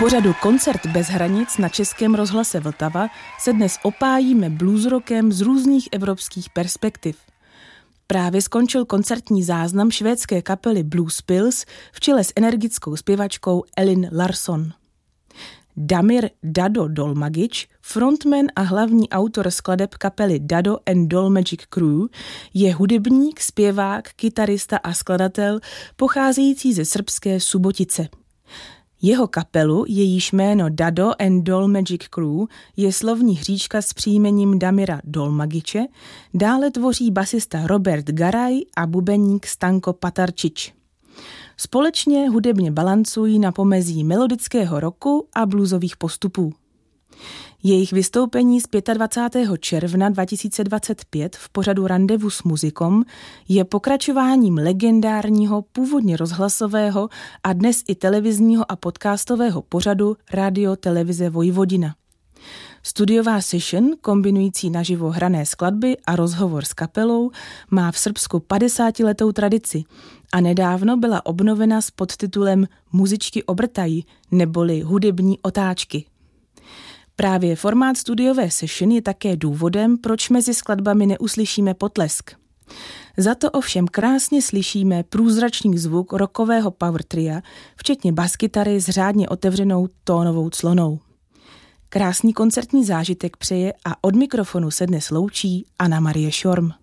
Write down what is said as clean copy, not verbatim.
pořadu Koncert bez hranic na Českém rozhlase Vltava se dnes opájíme bluesrockem z různých evropských perspektiv. Právě skončil koncertní záznam švédské kapely Blues Pills v čele s energickou zpěvačkou Elin Larsson. Damir Dado Dolmagic, frontman a hlavní autor skladeb kapely Dado and Dolmagic Crew, je hudebník, zpěvák, kytarista a skladatel pocházející ze srbské Subotice. Jeho kapelu, jejíž jméno Dado and Dolmagic Crew je slovní hříčka s příjmením Damira Dolmagiče, dále tvoří basista Robert Garaj a bubeník Stanko Patarčič. Společně hudebně balancují na pomezí melodického rocku a bluesových postupů. Jejich vystoupení z 25. června 2025 v pořadu Randevu s muzikom je pokračováním legendárního, původně rozhlasového a dnes i televizního a podcastového pořadu Radio Televize Vojvodina. Studiová session, kombinující naživo hrané skladby a rozhovor s kapelou, má v Srbsku 50letou tradici a nedávno byla obnovena s podtitulem Muzičky obrtají neboli hudební otáčky. Právě formát studiové session je také důvodem, proč mezi skladbami neuslyšíme potlesk. Za to ovšem krásně slyšíme průzračný zvuk rockového power tria, včetně baskytary s řádně otevřenou tónovou clonou. Krásný koncertní zážitek přeje a od mikrofonu se dnes loučí Anna Marie Šorm.